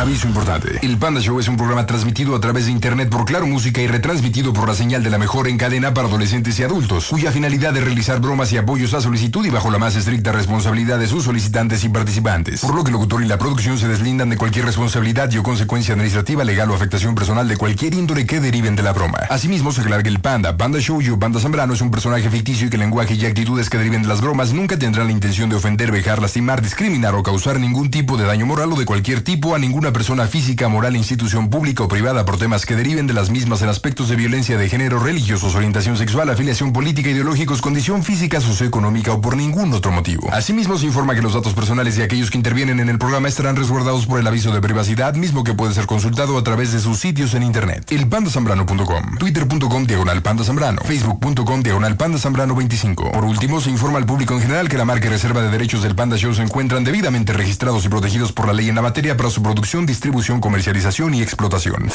Aviso importante. El Panda Show es un programa transmitido a través de internet por Claro Música y retransmitido por la señal de la mejor en cadena para adolescentes y adultos, cuya finalidad es realizar bromas y apoyos a solicitud y bajo la más estricta responsabilidad de sus solicitantes y participantes. Por lo que el locutor y la producción se deslindan de cualquier responsabilidad y o consecuencia administrativa, legal o afectación personal de cualquier índole que deriven de la broma. Asimismo, se aclara que el Panda Show y Panda Zambrano es un personaje ficticio y que el lenguaje y actitudes que deriven de las bromas nunca tendrán la intención de ofender, vejar, lastimar, discriminar o causar ningún tipo de daño moral o de cualquier tipo a ninguna persona física, moral, institución pública o privada por temas que deriven de las mismas en aspectos de violencia de género, religiosos, orientación sexual, afiliación política, ideológicos, condición física, socioeconómica o por ningún otro motivo. Asimismo, se informa que los datos personales de aquellos que intervienen en el programa estarán resguardados por el aviso de privacidad, mismo que puede ser consultado a través de sus sitios en internet. elpandasambrano.com, twitter.com/pandazambrano, facebook.com/pandazambrano25. Por último, se informa al público en general que la marca y reserva de derechos del Panda Show se encuentran debidamente registrados y protegidos por la ley en la materia para su producción, distribución, comercialización y explotación.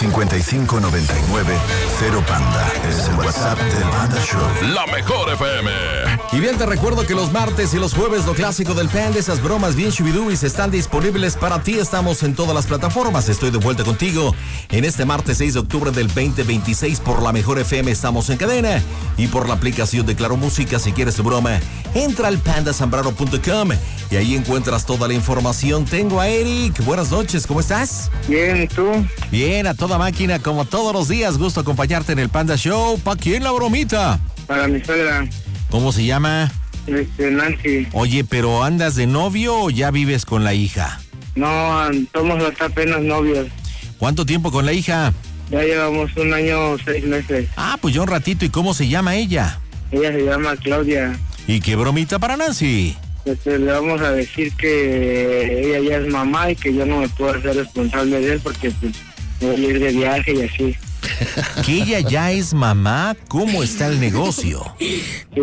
5599 0 Panda es el WhatsApp del Panda Show. La mejor FM. Y bien, te recuerdo que los martes y los jueves lo clásico del Panda, esas bromas bien shubidubis están disponibles para ti. Estamos en todas las plataformas. Estoy de vuelta contigo en este martes 6 de octubre del 2026 por la mejor FM. Estamos en cadena y por la aplicación de Claro Música. Si quieres tu broma, entra al pandazambrano.com y ahí encuentras toda la información. Tengo a Eric. Buenas noches, ¿cómo estás? Bien, ¿y tú? Bien, a toda máquina, como todos los días. Gusto acompañarte en el Panda Show. ¿Para quién la bromita? Para mi suegra. ¿Cómo se llama? Nancy. Oye, ¿pero andas de novio o ya vives con la hija? No, somos hasta apenas novios. ¿Cuánto tiempo con la hija? Ya llevamos 1 año, 6 meses. Ah, pues ya un ratito. ¿Y cómo se llama ella? Ella se llama Claudia. ¿Y qué bromita para Nancy? Le vamos a decir que ella ya es mamá y que yo no me puedo hacer responsable de él porque pues voy a ir de viaje y así. ¿Que ella ya es mamá? ¿Cómo está el negocio? Sí,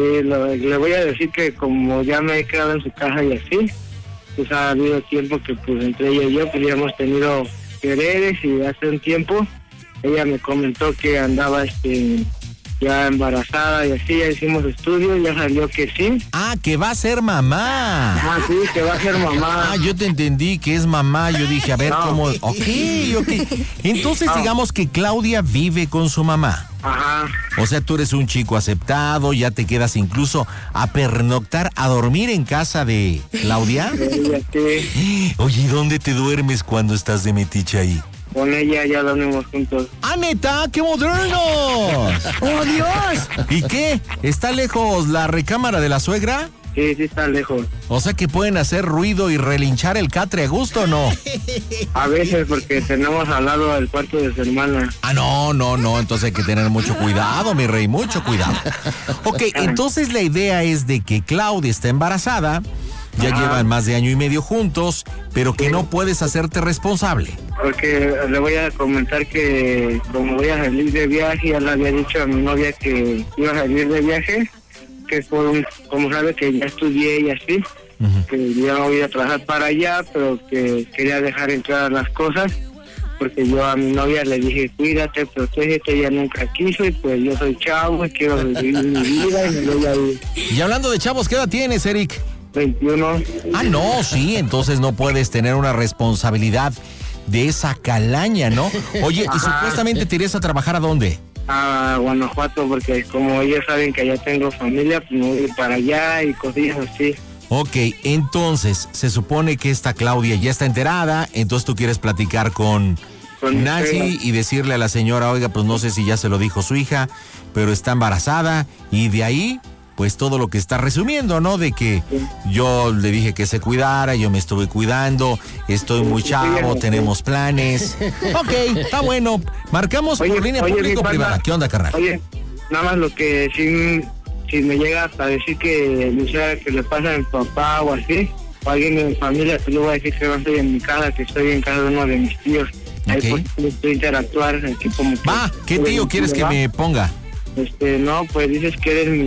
le voy a decir que como ya me he quedado en su casa y así, pues ha habido tiempo que pues entre ella y yo pues ya hemos tenido quereres y hace un tiempo ella me comentó que andaba ya embarazada y así, ya hicimos estudios, ya salió que sí. Ah, que va a ser mamá. Ah, sí, que va a ser mamá. Ah, yo te entendí que es mamá, yo dije, a ver cómo... Ok. Entonces digamos que Claudia vive con su mamá. Ajá. O sea, tú eres un chico aceptado, ya te quedas incluso a pernoctar, a dormir en casa de Claudia. Sí. Oye, ¿y dónde te duermes cuando estás de metiche ahí? Con ella ya dormimos juntos. ¡Ah, neta! ¡Qué modernos! ¡Oh, Dios! ¿Y qué? ¿Está lejos la recámara de la suegra? Sí, sí está lejos. O sea que pueden hacer ruido y relinchar el catre a gusto, ¿o no? A veces porque tenemos al lado el cuarto de su hermana. Ah, no, entonces hay que tener mucho cuidado, mi rey, mucho cuidado. Ok, entonces la idea es de que Claudia está embarazada, ya llevan más de 1 año y medio juntos, pero que no puedes hacerte responsable. Porque le voy a comentar que como voy a salir de viaje, ya le había dicho a mi novia que iba a salir de viaje, que es como sabe que ya estudié y así, que ya voy a trabajar para allá, pero que quería dejar entrar las cosas, porque yo a mi novia le dije, cuídate, protégete, ella nunca quiso, y pues yo soy chavo y quiero vivir mi vida y me voy a ir. Y hablando de chavos, ¿qué edad tienes, Eric? 21. Ah, no, sí, entonces no puedes tener una responsabilidad de esa calaña, ¿no? Oye, ¿y supuestamente te irías a trabajar a dónde? A Guanajuato, porque como ellos saben que allá tengo familia, pues me voy a ir para allá y cosillas así. Ok, entonces, se supone que esta Claudia ya está enterada, entonces tú quieres platicar con Nancy y decirle a la señora, oiga, pues no sé si ya se lo dijo su hija, pero está embarazada, y de ahí... pues todo lo que está resumiendo, ¿no? De que yo le dije que se cuidara, yo me estuve cuidando, estoy muy chavo, tenemos planes. Ok, está bueno. Marcamos por línea pública o privada. ¿Qué onda, carnal? Oye, nada más lo que si me llega a decir que le pasa a mi papá o así, o alguien de mi familia, pues yo voy a decir que no estoy en mi casa, que estoy en casa de uno de mis tíos. Ahí pues puedo interactuar, aquí como... Va, ¿qué tío quieres que me ponga? No, pues dices que eres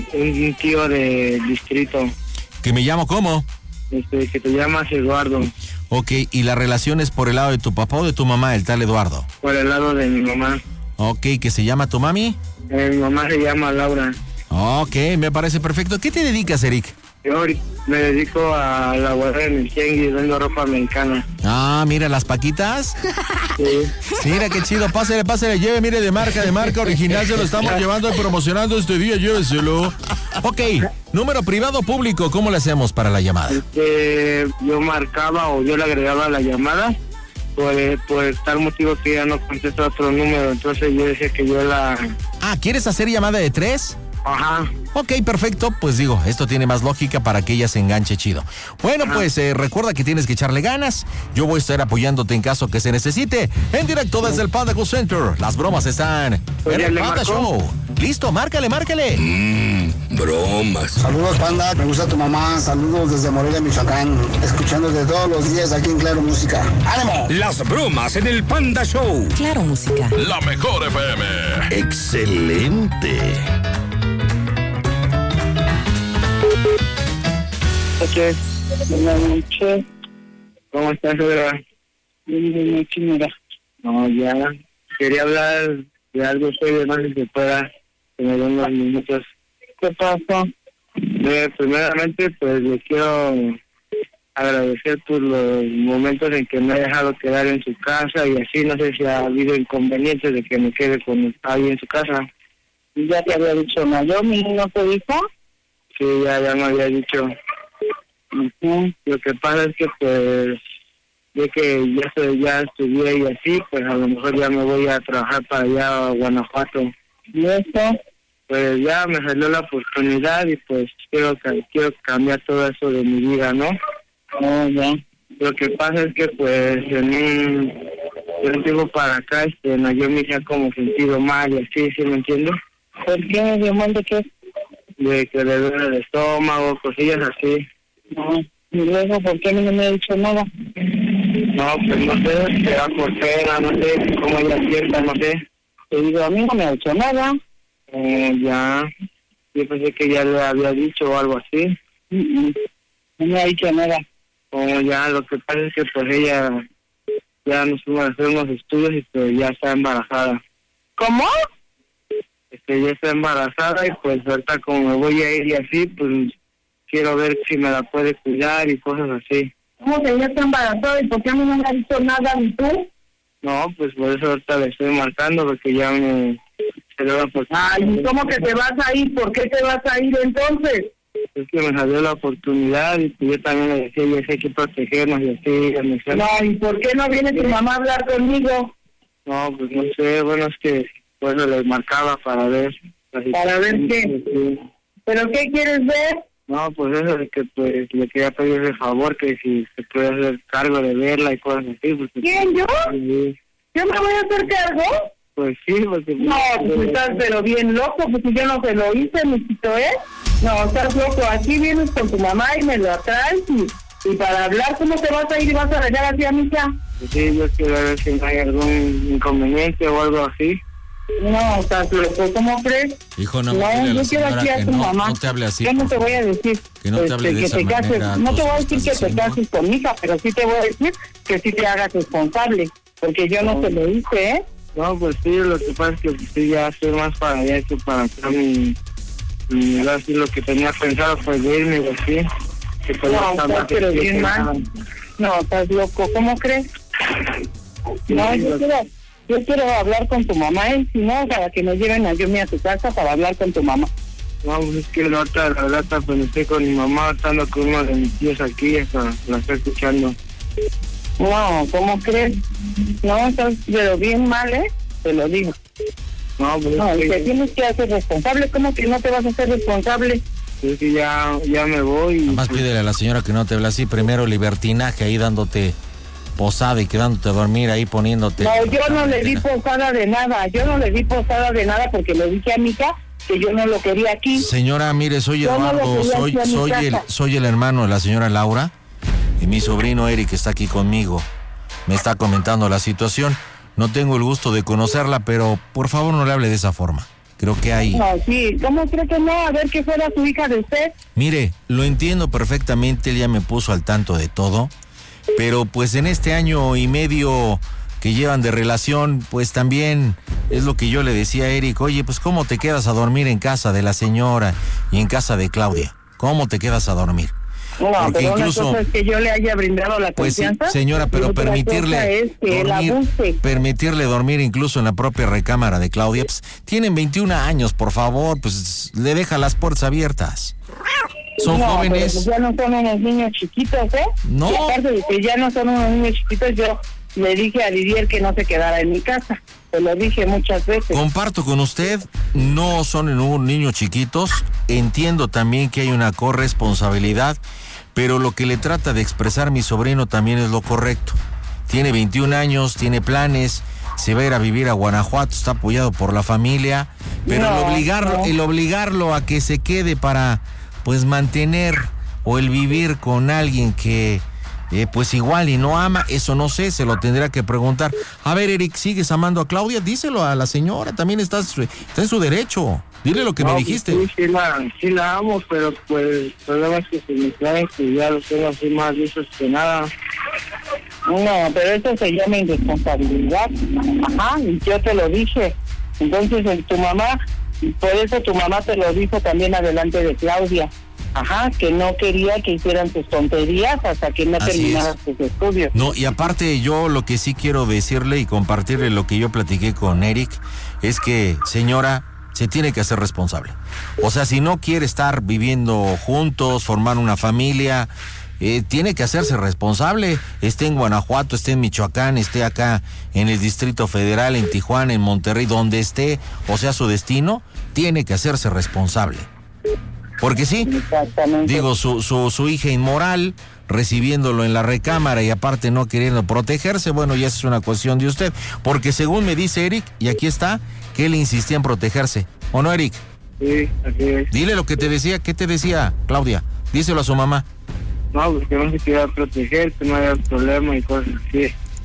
un tío de distrito. ¿Que me llamo cómo? Que te llamas Eduardo. Ok, ¿y la relación es por el lado de tu papá o de tu mamá, el tal Eduardo? Por el lado de mi mamá. Ok, ¿que se llama tu mami? Mi mamá se llama Laura. Ok, me parece perfecto. ¿Qué te dedicas, Eric? Yo me dedico a laborar en el tianguis y vendo ropa americana. Ah, mira, las paquitas. Sí. Mira qué chido, pásale, lleve, mire, de marca original, se lo estamos llevando y promocionando este día, lléveselo. Ok, número privado público, ¿cómo le hacemos para la llamada? Yo marcaba o yo le agregaba la llamada por tal motivo que ya no contesta otro número, entonces yo decía que yo la... Ah, ¿quieres hacer llamada de 3? Ajá. Ok, perfecto, pues digo, esto tiene más lógica para que ella se enganche chido. Bueno, pues recuerda que tienes que echarle ganas. Yo voy a estar apoyándote en caso que se necesite. En directo desde el Panda Go Center. Las bromas están en el Panda Show. Listo, márcale. Bromas. Saludos, Panda, me gusta tu mamá. Saludos desde Morelia, Michoacán. Escuchándote todos los días aquí en Claro Música. ¡Ánimo! Las bromas en el Panda Show. Claro Música. La mejor FM. Excelente. Buenas noches. ¿Cómo estás, Pedro? Buenas noches, mira. No, ya. Quería hablar de algo serio, no sé si se pueda tener unos minutos. ¿Qué pasó? Primeramente, pues le quiero agradecer por los momentos en que me ha dejado quedar en su casa y así. No sé si ha habido inconvenientes de que me quede con ahí en su casa. Ya te había dicho Naomi, ¿no te dijo? Sí, ya me había dicho. Lo que pasa es que pues de que ya estudié y así, pues a lo mejor ya me voy a trabajar para allá a Guanajuato. ¿Y eso? Pues ya me salió la oportunidad y pues quiero cambiar todo eso de mi vida, ¿no? Oh, ya. Lo que pasa es que pues de un tiempo para acá yo me he como sentido mal y así, ¿sí me entiendes? ¿Por qué me dio mal de qué? De que le duele el estómago, cosillas así. No, y luego, ¿por qué no me ha dicho nada? No, pues no sé, será por pena, no sé cómo ella sienta, no sé. Te digo, a mí no me ha dicho nada. Ya, yo pensé que ya le había dicho o algo así. No me ha dicho nada. Ya, lo que pasa es que pues ella ya nos fuimos a hacer unos estudios y pues ya está embarazada. ¿Cómo? Ya está embarazada y pues ahorita como me voy a ir y así, pues quiero ver si me la puede cuidar y cosas así. ¿Cómo que ya está embarazada y por qué a mí no me ha dicho nada ni tú? No, pues por eso ahorita le estoy marcando porque ya me... Ay, ¿y cómo que te vas a ir? ¿Por qué te vas a ir entonces? Es que me salió la oportunidad y yo también le decía, ya sé que protegernos y así. No, ¿y por qué no viene tu mamá a hablar conmigo? No, pues no sé, bueno, es que por eso le marcaba para ver. ¿Para ver qué? Sí. ¿Pero qué quieres ver? No, pues eso de que pues le quería pedir el favor que si se puede hacer cargo de verla y cosas así. Pues, ¿Quién, yo? Sí. ¿Yo me voy a hacer cargo? Pues sí, porque... No, pues estás pero bien loco, pues si yo no se lo hice, mijito, ¿eh? No, estás loco, aquí vienes con tu mamá y me lo atraes y para hablar, ¿cómo te vas a ir y vas a regar así a mi hija? Pues sí, yo quiero ver si no hay algún inconveniente o algo así. No, estás loco, ¿cómo crees? Hijo, no, yo quiero aquí a tu mamá. No te hable así. Yo no te voy a decir que no te hable de esa manera. Cases. No te voy a decir que te cases con mi hija, pero sí te voy a decir que sí te hagas responsable, porque yo no te lo hice, ¿eh? No, pues sí, lo que pasa es que sí, ya estoy más para allá que para acá. Así lo que tenía pensado pues de irme o así. Que pues no, estás pero bien mal. No, estás loco, ¿cómo crees? Sí, no, yo quiero hablar con tu mamá, si no, para que nos lleven a Yomi a tu casa para hablar con tu mamá. No, pues es que la verdad, pues estoy con mi mamá, estando con uno de mis tíos aquí, hasta la estoy escuchando. No, ¿cómo crees? No, estás pero bien mal, ¿eh? Te lo digo. No, pues no, te tienes que hacer responsable. ¿Cómo que no te vas a hacer responsable? Es que ya me voy. Además pídele a la señora que no te hable así. Primero libertinaje ahí dándote posada y quedándote a dormir ahí poniéndote... No, yo no le di posada de nada. Yo no le di posada de nada porque le dije a mi hija que yo no lo quería aquí. Señora, mire, soy Eduardo, soy el hermano de la señora Laura y mi sobrino Eric está aquí conmigo. Me está comentando la situación. No tengo el gusto de conocerla, pero por favor no le hable de esa forma. Creo que hay... No, sí, ¿cómo cree que no? A ver que fuera su hija de usted. Mire, lo entiendo perfectamente, él ya me puso al tanto de todo, pero pues en este año y medio que llevan de relación, pues también es lo que yo le decía a Eric, oye, pues ¿cómo te quedas a dormir en casa de la señora y en casa de Claudia? ¿Cómo te quedas a dormir? No, porque pero incluso, una cosa es que yo le haya brindado la pues confianza. Sí, señora, pero permitirle dormir incluso en la propia recámara de Claudia, pues tienen 21 años, por favor, pues le deja las puertas abiertas. Son jóvenes. Pero pues ya no son unos niños chiquitos, ¿eh? No. Y aparte de que ya no son unos niños chiquitos, yo le dije a Didier que no se quedara en mi casa. Se lo dije muchas veces. Comparto con usted, no son unos niños chiquitos. Entiendo también que hay una corresponsabilidad, pero lo que le trata de expresar mi sobrino también es lo correcto. Tiene 21 años, tiene planes, se va a ir a vivir a Guanajuato, está apoyado por la familia, pero el obligarlo a que se quede para, pues, mantener o el vivir con alguien que, pues, igual y no ama, eso no sé, se lo tendrá que preguntar. A ver, Eric, ¿sigues amando a Claudia? Díselo a la señora, también está en su derecho. Dile lo que me dijiste. Sí la amo, pero pues el problema es que se me traen que ya lo tengo así más listos que nada. No, pero eso se llama irresponsabilidad. Ajá, y yo te lo dije. Entonces tu mamá, por eso tu mamá te lo dijo también adelante de Claudia. Ajá, que no quería que hicieran sus tonterías hasta que no terminaran sus estudios. No, y aparte yo lo que sí quiero decirle y compartirle lo que yo platiqué con Eric es que, señora, se tiene que hacer responsable. O sea, si no quiere estar viviendo juntos, formar una familia, tiene que hacerse responsable. Esté en Guanajuato, esté en Michoacán, esté acá en el Distrito Federal, en Tijuana, en Monterrey, donde esté, o sea, su destino, tiene que hacerse responsable. Porque sí, digo, su hija inmoral, recibiéndolo en la recámara y aparte no queriendo protegerse, bueno, ya es una cuestión de usted. Porque según me dice Eric, y aquí está, que él insistía en protegerse. ¿O no, Eric? Sí, así es. Dile lo que te decía. ¿Qué te decía, Claudia? Díselo a su mamá. No, porque no se quiera proteger, que no haya problema y cosas así.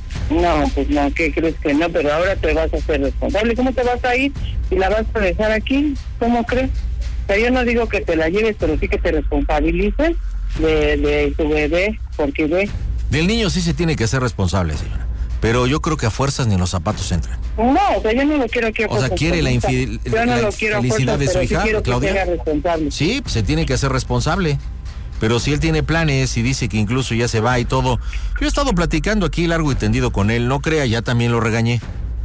No, pues no, ¿qué crees que no? Pero ahora te vas a hacer responsable. ¿Cómo te vas a ir y la vas a dejar aquí? ¿Cómo crees? O sea, yo no digo que te la lleves, pero sí que te responsabilices de tu bebé, porque ve. Del niño sí se tiene que hacer responsable, señora. Pero yo creo que a fuerzas ni en los zapatos entran. No, o sea, yo no lo quiero aquí a O sea, ¿quiere la infelicidad de su hija, quiero Claudia? Que sea responsable. Sí, se tiene que hacer responsable. Pero si él tiene planes y dice que incluso ya se va y todo. Yo he estado platicando aquí largo y tendido con él, no crea, ya también lo regañé.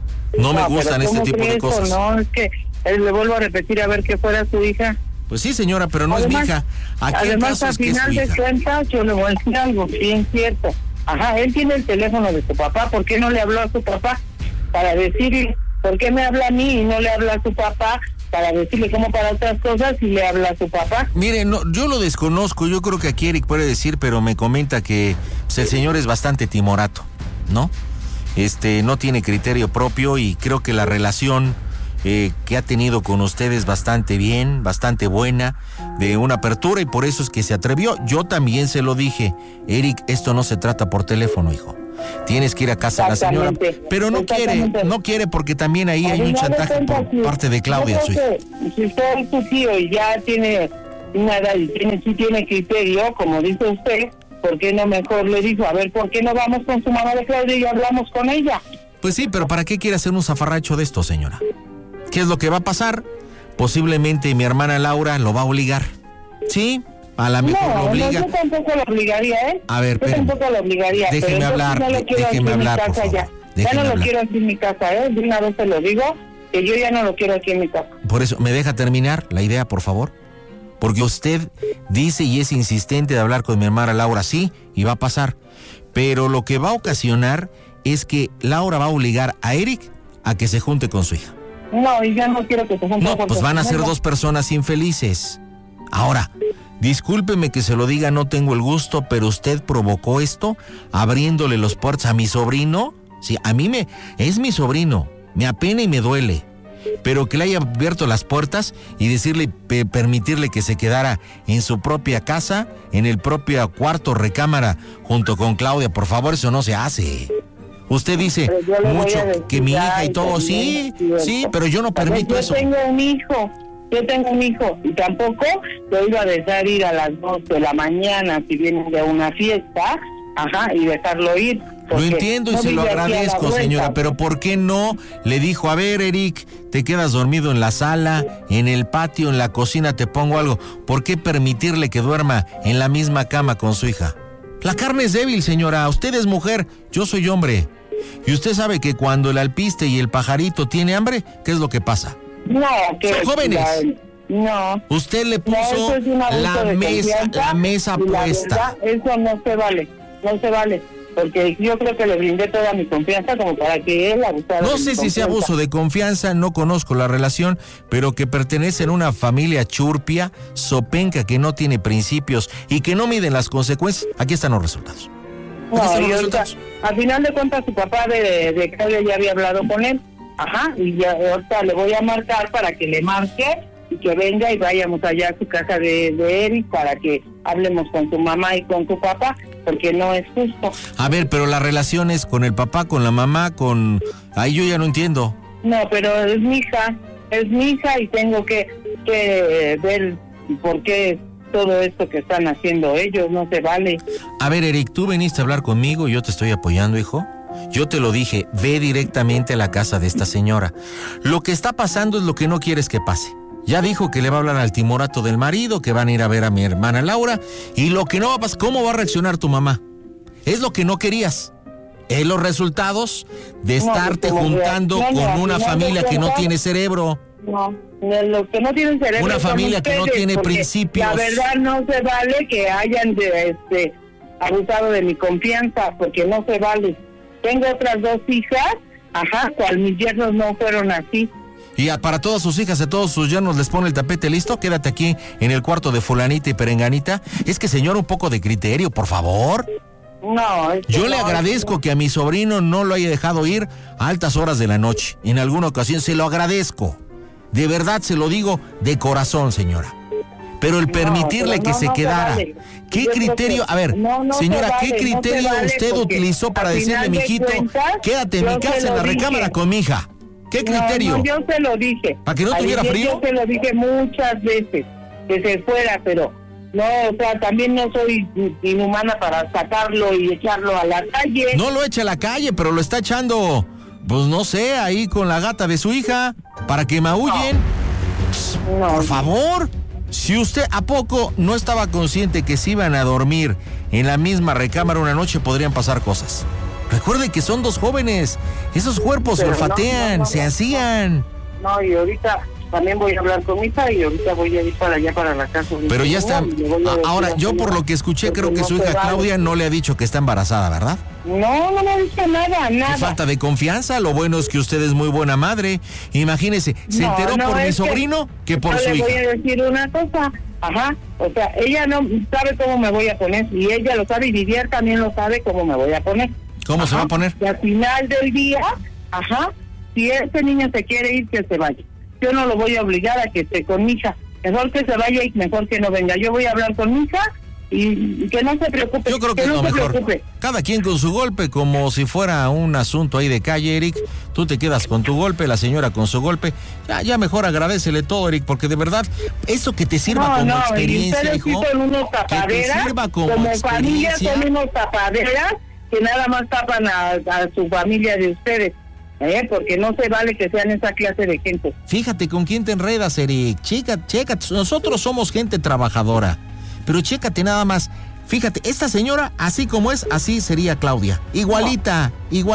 No me gustan este tipo de cosas. No, es que le vuelvo a repetir a ver que fuera su hija. Pues sí, señora, pero no además, es mi hija. Aquí además, al final de cuentas, yo le voy a decir algo, sí, es cierto. Ajá, él tiene el teléfono de su papá, ¿por qué no le habló a su papá? Para decirle, ¿por qué me habla a mí y no le habla a su papá? Para decirle cómo para otras cosas y le habla a su papá. Mire, no, yo lo desconozco, yo creo que aquí Eric puede decir, pero me comenta que pues, el señor es bastante timorato, ¿no? No tiene criterio propio y creo que la relación que ha tenido con ustedes bastante bien, bastante buena, de una apertura y por eso es que se atrevió. Yo también se lo dije, Eric, esto no se trata por teléfono, hijo. Tienes que ir a casa de la señora, pero no quiere porque también ahí hay un chantaje por parte de Claudia, su hija. Si usted es su tío y ya tiene una edad y tiene criterio, como dice usted, ¿por qué no mejor le dijo, a ver, ¿por qué no vamos con su mamá de Claudia y hablamos con ella? Pues sí, pero ¿para qué quiere hacer un zafarracho de esto, señora? ¿Qué es lo que va a pasar? Posiblemente mi hermana Laura lo va a obligar. ¿Sí? A la mejor lo obliga. No, yo tampoco lo obligaría, ¿eh? A ver, yo tampoco lo obligaría. Déjeme hablar, déjeme hablar, por favor. Ya no lo quiero aquí en mi casa, ¿eh? De una vez te lo digo, que yo ya no lo quiero aquí en mi casa. Por eso, ¿me deja terminar la idea, por favor? Porque usted dice y es insistente de hablar con mi hermana Laura, sí, y va a pasar. Pero lo que va a ocasionar es que Laura va a obligar a Eric a que se junte con su hija. No, y ya no quiero que se junte con su hija. No, pues van a ser dos personas infelices. Ahora, discúlpeme que se lo diga, no tengo el gusto, pero usted provocó esto abriéndole los puertos a mi sobrino. Sí, a mí es mi sobrino, me apena y me duele. Pero que le haya abierto las puertas y decirle, permitirle que se quedara en su propia casa, en el propio cuarto recámara, junto con Claudia, por favor, eso no se hace. Usted dice mucho que mi hija y todo, sí, pero yo no permito eso. Yo tengo un hijo y tampoco lo iba a dejar ir a las 2 de la mañana si vienen de una fiesta ajá, y dejarlo ir. Lo entiendo y se lo agradezco, señora, pero ¿por qué no le dijo, a ver, Eric, te quedas dormido en la sala, en el patio, en la cocina, te pongo algo? ¿Por qué permitirle que duerma en la misma cama con su hija? La carne es débil, señora, usted es mujer, yo soy hombre. Y usted sabe que cuando el alpiste y el pajarito tiene hambre, ¿qué es lo que pasa? No, que son jóvenes. No. Usted le puso la mesa puesta. Verdad, eso no se vale, no se vale. Porque yo creo que le brindé toda mi confianza como para que él abusara. No sé si sea abuso de confianza, no conozco la relación, pero que pertenecen a una familia churpia, sopenca, que no tiene principios y que no miden las consecuencias. Aquí están los resultados. No, y ahorita, al final de cuentas, su papá de Claudia ya había hablado con él. Ajá, y ya ahorita le voy a marcar para que le marque y que venga y vayamos allá a su casa de Eric para que hablemos con su mamá y con su papá, porque no es justo. A ver, pero las relaciones con el papá, con la mamá, con... Ahí yo ya no entiendo. No, pero es mi hija y tengo que ver por qué todo esto que están haciendo ellos, no se vale. A ver, Eric, tú viniste a hablar conmigo y yo te estoy apoyando, hijo. Yo te lo dije, ve directamente a la casa de esta señora. Lo que está pasando es lo que no quieres que pase. Ya dijo que le va a hablar al timorato del marido, que van a ir a ver a mi hermana Laura, y lo que no va a pasar, ¿cómo va a reaccionar tu mamá? Es lo que no querías. Es los resultados de estarte juntando con una familia que no tiene cerebro. No, los que no tienen cerebro. Una familia que no tiene principios. La verdad no se vale que hayan abusado de mi confianza, porque no se vale. Tengo otras 2 hijas, ajá, cual mis yernos no fueron así. Y para todas sus hijas, a todos sus yernos les pone el tapete listo. Quédate aquí en el cuarto de fulanita y perenganita. Es que, señor, un poco de criterio, por favor. No, yo le agradezco que a mi sobrino no lo haya dejado ir a altas horas de la noche. En alguna ocasión se lo agradezco. De verdad se lo digo de corazón, señora. Pero el permitirle que se quedara. Vale. ¿Qué criterio? A ver, señora, ¿qué criterio usted utilizó para decirle, mijito, quédate en mi casa en la recámara con mi hija? ¿Qué criterio? No, yo se lo dije. ¿Para que no tuviera frío? Yo se lo dije muchas veces, que se fuera, pero no, o sea, también no soy inhumana para sacarlo y echarlo a la calle. No lo echa a la calle, pero lo está echando, pues no sé, ahí con la gata de su hija, para que maullen. No. Por favor, si usted ¿a poco no estaba consciente que si iban a dormir en la misma recámara una noche podrían pasar cosas? Recuerde que son 2 jóvenes, esos cuerpos se olfatean, se hacían. No, y ahorita también voy a hablar con mi hija y ahorita voy a ir para allá, para la casa. Pero ya está. Ahora, yo por lo que escuché, creo que su hija Claudia no le ha dicho que está embarazada, ¿verdad? No me ha dicho nada. Qué falta de confianza. Lo bueno es que usted es muy buena madre. Imagínese, se enteró por mi sobrino que por su hija. Le voy a decir una cosa. Ajá, o sea, ella no sabe cómo me voy a poner y ella lo sabe y Didier también lo sabe cómo me voy a poner. ¿Cómo se va a poner? Y al final del día, si ese niño se quiere ir, que se vaya. Yo no lo voy a obligar a que esté con mi hija. Mejor que se vaya y mejor que no venga. Yo voy a hablar con mi hija y que no se preocupe. Yo creo que no es lo mejor. Preocupe. Cada quien con su golpe, como si fuera un asunto ahí de calle, Eric. Tú te quedas con tu golpe, la señora con su golpe. Ya mejor agradécele todo, Eric, porque de verdad, eso que te sirva como experiencia, hijo. Sí son unos tapaderas, que te sirva como familia son unos tapaderas que nada más tapan a su familia de ustedes. Porque no se vale que sean esa clase de gente. Fíjate con quién te enredas, Eric. Chécate, nosotros somos gente trabajadora. Pero chécate nada más. Fíjate, esta señora, así como es, así sería Claudia. Igualita.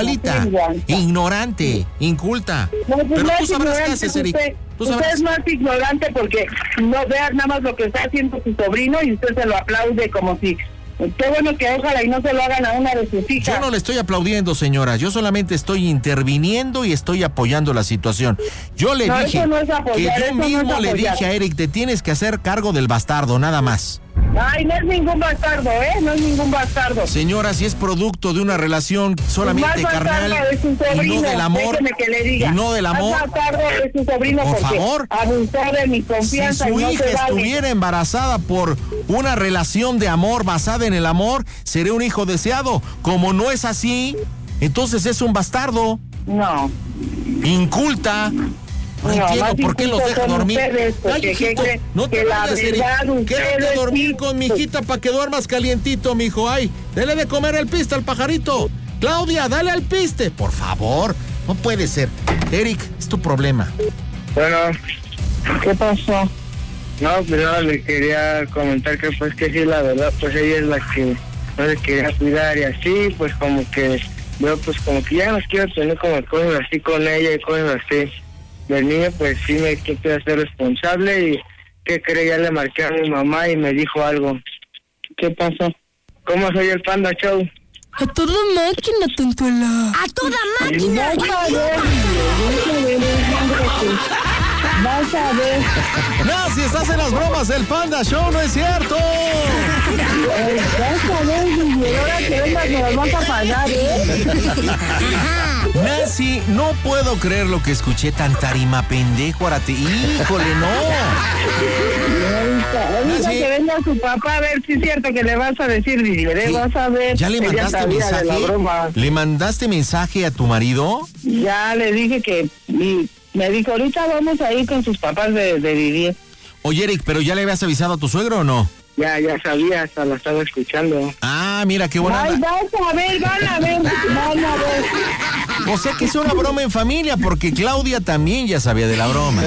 Ignorante, inculta. No, pues pero no tú sabrás qué haces, Eric. Usted es más ignorante porque no veas nada más lo que está haciendo su sobrino y usted se lo aplaude como si... Qué bueno que ojalá y no se lo hagan a una de sus hijas. Yo no le estoy aplaudiendo, señora. Yo solamente estoy interviniendo y estoy apoyando la situación. Yo le dije que yo mismo le dije a Eric, te tienes que hacer cargo del bastardo, nada más. Ay, no es ningún bastardo, no es ningún bastardo. Señora, si es producto de una relación solamente carnal y no del amor, que le diga. Y no del amor. Más bastardo es su sobrino, por favor, abusó de mi confianza. Si su no hija estuviera embarazada por una relación de amor basada en el amor, sería un hijo deseado. Como no es así, entonces es un bastardo. No. Inculta. No entiendo por qué los deja dormir. Ay, hijito, no te vayas, Eric. Quédate a dormir con mi hijita para que duermas calientito, mijo. Ay, dele de comer el piste al pajarito. Claudia, dale al piste. Por favor, no puede ser. Eric, es tu problema. Bueno, ¿qué pasó? no, pues nada, le quería comentar que pues que sí, la verdad, pues ella es la que no se quería cuidar y así, pues como que yo pues como que ya no quiero tener como cosas así con ella y cosas así. Del niño pues sí me quiero hacer responsable y ¿qué cree? Ya le marqué a mi mamá y me dijo algo. ¿Qué pasó? ¿Cómo soy el Panda Show? A toda máquina, tontuela. A toda máquina. Vas a ver. No, si estás en las bromas del Panda Show, no es cierto. Vas a ver, y ahora que vengas me las vas a pagar, Nancy, no puedo creer lo que escuché, tan tarima pendejo, ahora te... ¡Híjole, no! Ahorita que venga su papá a ver si es cierto que le vas a decir, Didier, vas a ver. ¿Ya le mandaste mensaje? ¿Le mandaste mensaje a tu marido? Ya le dije que... Me dijo, ahorita vamos a ir con sus papás de Didier. Oye, Eric, ¿pero ya le habías avisado a tu suegro o no? Ya sabía, hasta la estaba escuchando. Ah, mira, qué buena. Ay, vas a ver, van a ver. O sea que es una broma en familia, porque Claudia también ya sabía de la broma.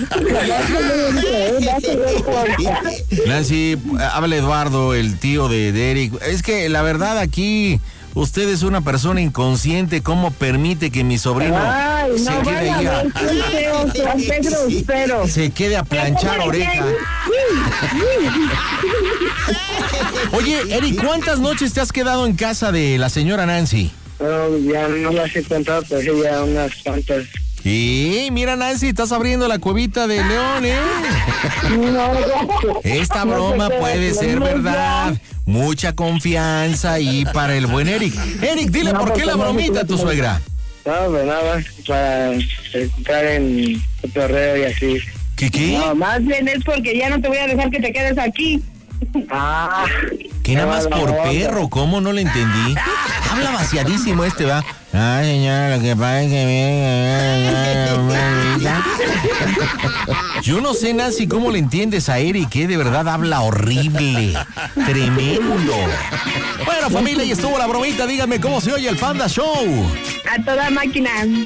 Nancy, habla Eduardo, el tío de Eric. Es que la verdad aquí... Usted es una persona inconsciente. ¿Cómo permite que mi sobrino se quede ahí se quede a planchar oreja? Oye, Eric, ¿cuántas noches te has quedado en casa de la señora Nancy? No, ya no las he contado, pero sí, ya unas cuantas. Sí, mira, Nancy, estás abriendo la cuevita de León, ¿eh? Esta broma puede ser verdad. Mucha confianza ahí para el buen Eric. Eric, dile por qué la bromita a tu suegra. No, pues nada más para entrar en cotorreo y así. ¿Qué? No, más bien es porque ya no te voy a dejar que te quedes aquí. Ah. ¿Qué nada más por perro? ¿Cómo? No le entendí. Habla vaciadísimo este, ¿va? Ay, señora, lo que pasa es que... Yo no sé, Nancy, cómo le entiendes a Eric, que de verdad habla horrible. Tremendo. Bueno, familia, y estuvo la bromita. Díganme cómo se oye el Panda Show. A toda máquina.